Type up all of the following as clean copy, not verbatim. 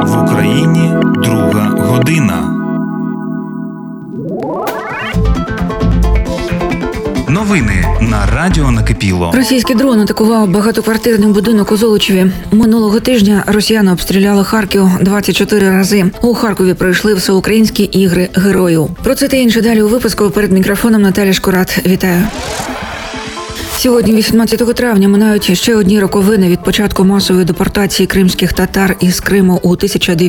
В Україні друга година. Новини на Радіо Накипіло. Російський дрон атакував багатоквартирний будинок у Золочеві. Минулого тижня росіяни обстріляли Харків 24 рази. У Харкові пройшли всеукраїнські ігри героїв. Про це та інше далі у випуску. Перед мікрофоном Наталя Шкурат. Вітаю. Сьогодні, 18 травня, минають ще одні роковини від початку масової депортації кримських татар із Криму у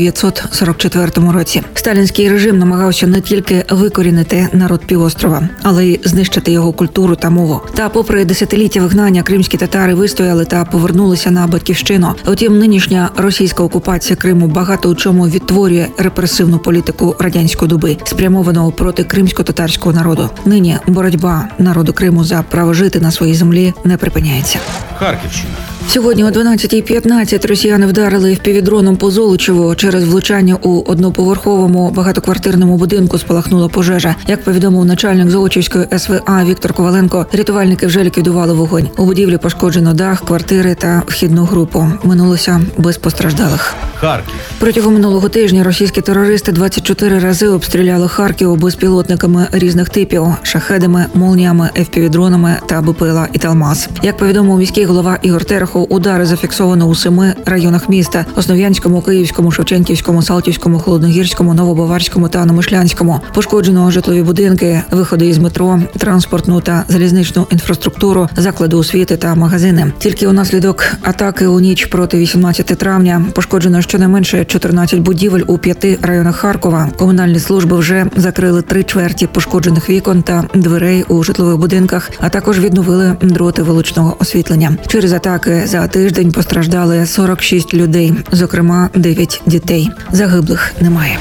1944 році. Сталінський режим намагався не тільки викорінити народ півострова, але й знищити його культуру та мову. Та попри десятиліття вигнання, кримські татари вистояли та повернулися на батьківщину. Утім, нинішня російська окупація Криму багато у чому відтворює репресивну політику радянської доби, спрямовану проти кримсько-татарського народу. Нині боротьба народу Криму за право жити на своїй землі не припиняється. Харківщина. Сьогодні о 12:15 росіяни вдарили впівдроном по Золочеву. Через влучання у одноповерховому багатоквартирному будинку спалахнула пожежа. Як повідомив начальник Золочівської СВА Віктор Коваленко, рятувальники вже ліквідували вогонь. У будівлі пошкоджено дах, квартири та вхідну групу. Минулося без постраждалих. Харків. Протягом минулого тижня російські терористи 24 рази обстріляли Харків безпілотниками різних типів – шахедами, молніями, FPV-дронами та БПЛА «Італмаз». Як повідомив міський голова Ігор Терехов, удари зафіксовано у 7 районах міста – Основ'янському, Київському, Шевченківському, Салтівському, Холодногірському, Новобаварському та Номишлянському. Пошкоджено житлові будинки, виходи із метро, транспортну та залізничну інфраструктуру, заклади освіти та магазини. Тільки унаслідок атаки у ніч проти 18 травня пошкоджено щонайменше 14 будівель у 5 районах Харкова. Комунальні служби вже закрили 3/4 пошкоджених вікон та дверей у житлових будинках, а також відновили дроти вуличного освітлення. Через атаки за тиждень постраждали 46 людей, зокрема 9 дітей. Загиблих немає.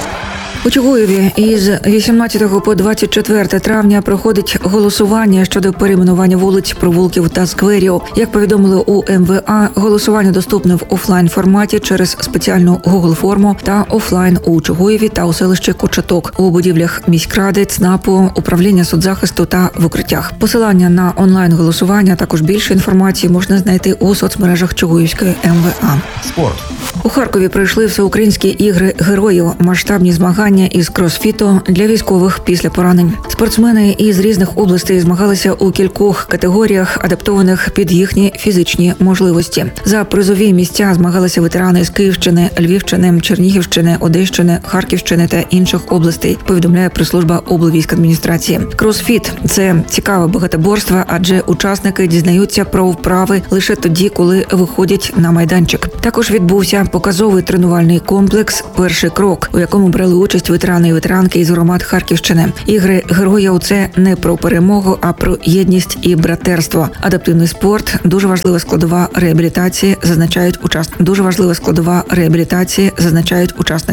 У Чугуєві із 18 по 24 травня проходить голосування щодо перейменування вулиць, провулків та скверів. Як повідомили у МВА, голосування доступне в офлайн-форматі через спеціальну Google-форму та офлайн у Чугуєві та у селищі Кочеток, у будівлях міськради, ЦНАПу, управління соцзахисту та в укриттях. Посилання на онлайн-голосування, також більше інформації можна знайти у соцмережах Чугуївської МВА. Спорт. У Харкові пройшли всеукраїнські ігри героїв, масштабні змагання із кросфіту для військових після поранень. Спортсмени із різних областей змагалися у кількох категоріях, адаптованих під їхні фізичні можливості. За призові місця змагалися ветерани з Київщини, Львівщини, Чернігівщини, Одещини, Харківщини та інших областей, повідомляє прес-служба облвійськадміністрації. Кросфіт – це цікаве багатоборство, адже учасники дізнаються про вправи лише тоді, коли виходять на майданчик. Також відбувся показовий тренувальний комплекс «Перший крок», у якому брали участь ветерани і ветеранки із громад Харківщини. Ігри героїв – це не про перемогу, а про єдність і братерство. Адаптивний спорт – дуже важлива складова реабілітації, зазначають учасники.